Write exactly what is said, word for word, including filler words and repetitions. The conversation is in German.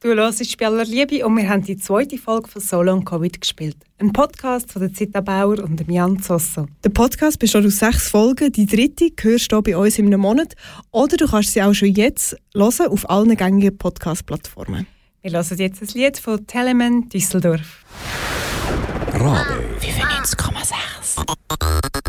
Du hörst «Bei aller Liebe» und wir haben die zweite Folge von «So Long Covid» gespielt. Ein Podcast von der Zita Bauer und dem Jan Zosso. Der Podcast besteht aus sechs Folgen. Die dritte hörst du bei uns in einem Monat. Oder du kannst sie auch schon jetzt hören auf allen gängigen Podcast-Plattformen. Wir hören jetzt ein Lied von Telemann Düsseldorf. Radio fünfundneunzig Komma sechs